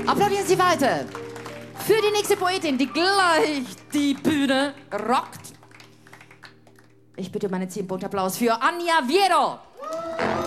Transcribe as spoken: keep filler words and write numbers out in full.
Applaudieren Sie weiter. Für die nächste Poetin, die gleich die Bühne rockt. Ich bitte um einen zehn Punkt Applaus für Anja Viero.